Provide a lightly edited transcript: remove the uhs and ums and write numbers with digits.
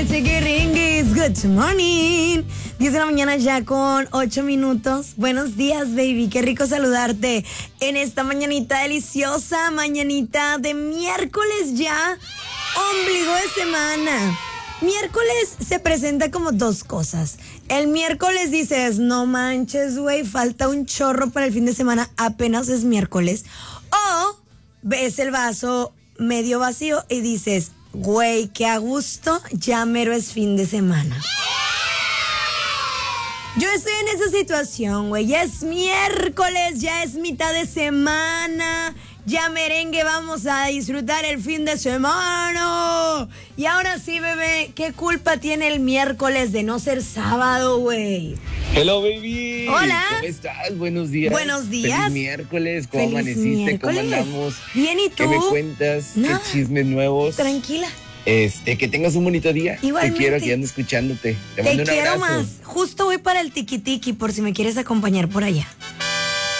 chiquiringuis, good morning. 10 de la mañana ya con 8 minutos. Buenos días, baby. Qué rico saludarte en esta mañanita deliciosa, mañanita de miércoles ya, ombligo de semana. Miércoles se presenta como dos cosas. El miércoles dices, no manches, güey, falta un chorro para el fin de semana, apenas es miércoles. O ves el vaso medio vacío y dices, güey, qué a gusto, ya mero es fin de semana. Yo estoy en esa situación, güey. Ya es miércoles, ya es mitad de semana. Ya merengue, vamos a disfrutar el fin de semana. Y ahora sí, bebé, ¿qué culpa tiene el miércoles de no ser sábado, güey? Hello, baby. Hola. ¿Cómo estás? Buenos días. Buenos días. Feliz miércoles. ¿Cómo Feliz amaneciste? miércoles. ¿Cómo andamos? Bien, ¿y tú? ¿Qué me cuentas? No. ¿Qué chismes nuevos? Tranquila. Que tengas un bonito día. Igualmente. Te quiero, aquí ando escuchándote. Te mando un quiero abrazo. más. Justo voy para el tiki-tiki por si me quieres acompañar por allá.